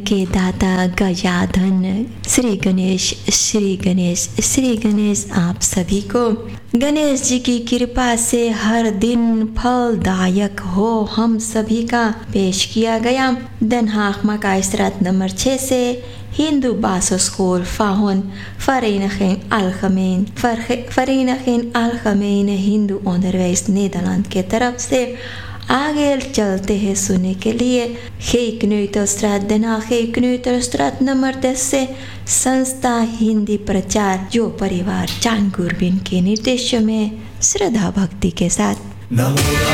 के दाता गजाधन। श्री गणेश श्री गणेश श्री गणेश आप सभी को गणेश जी की कृपा से हर दिन फलदायक हो हम सभी का पेश किया गया Den Haag Makaistraat nummer 6 से Hindoe Basisschool Fahon Vereniging Algemene Hindoe Onderwijs Nederland की तरफ से आगे चलते हैं सुनने के लिए Gekneutelstraat Den Haag Gekneutelstraat number 10 से संस्था हिंदी प्रचार जो परिवार चांगुरबिन के निर्देश में श्रद्धा भक्ति के साथ